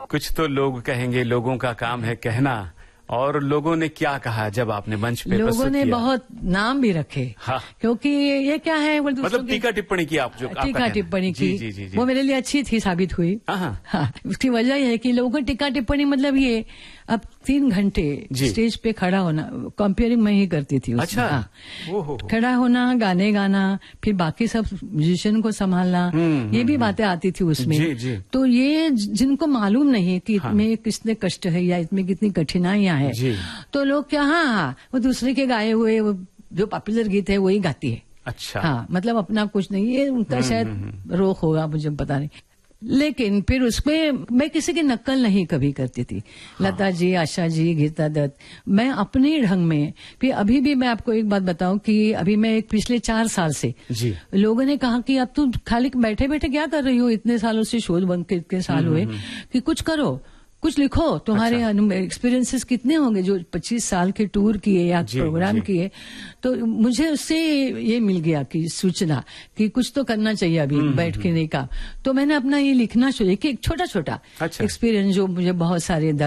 कुछ तो लोग कहेंगे, लोगों का काम है कहना। और लोगों ने क्या कहा जब आपने मंच पे प्रस्तुत किया? लोगों ने बहुत नाम भी रखे। हाँ। क्योंकि ये क्या है, मतलब टीका टिप्पणी की आप जो टीका टिप्पणी की जी। वो मेरे लिए अच्छी थी, साबित हुई। हाँ, उसकी वजह यह है कि लोगों को टीका टिप्पणी मतलब ये अब 3 घंटे स्टेज पे खड़ा होना, कंपेयरिंग मैं ही करती थी। अच्छा। हाँ। खड़ा होना, गाने गाना, फिर बाकी सब म्यूजिशियन को संभालना, ये भी बातें आती थी उसमें। जी। तो ये जिनको मालूम नहीं कि इसमें कितने कष्ट है या इसमें कितनी कठिनाइयां है, तो लोग क्या, हाँ वो दूसरे के गाए हुए वो जो पॉपुलर गीत है वही गाती है। अच्छा। हाँ, मतलब अपना कुछ नहीं, ये उनका शायद रोक होगा, मुझे पता नहीं। लेकिन फिर उसमें मैं किसी की नकल नहीं कभी करती थी। हाँ। लता जी, आशा जी, गीता दत्त, मैं अपने ढंग में। फिर अभी भी मैं आपको एक बात बताऊं कि अभी मैं पिछले 4 साल से लोगों ने कहा कि अब तू खाली बैठे बैठे क्या कर रही हो, इतने सालों से शोध बंद के इतने साल हुए, कि कुछ करो, कुछ लिखो, तुम्हारे एक्सपीरियंसेस कितने होंगे जो 25 साल के टूर किए या प्रोग्राम किए। तो मुझे उससे ये मिल गया कि सूचना कि कुछ तो करना चाहिए अभी बैठ के नहीं का। तो मैंने अपना ये लिखना शुरू किया, एक छोटा छोटा एक्सपीरियंस जो मुझे बहुत सारे